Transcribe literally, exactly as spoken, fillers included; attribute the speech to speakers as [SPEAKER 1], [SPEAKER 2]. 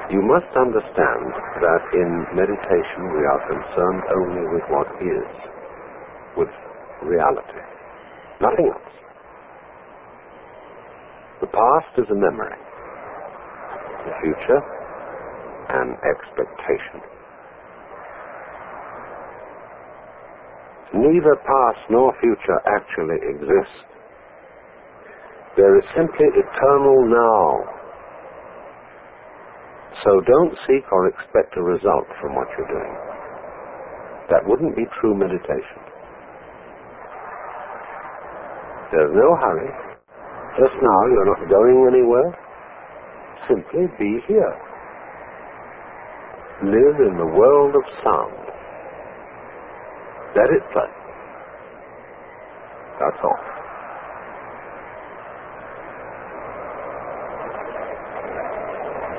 [SPEAKER 1] You must understand that in meditation we are concerned only with what is, with reality, nothing else. The past is a memory, the future an expectation. Neither past nor future actually exist. There is simply eternal now. So don't seek or expect a result from what you're doing. That wouldn't be true meditation. There's no hurry. Just now you're not going anywhere. Simply be here. Live in the world of sound. Let it play. That's all.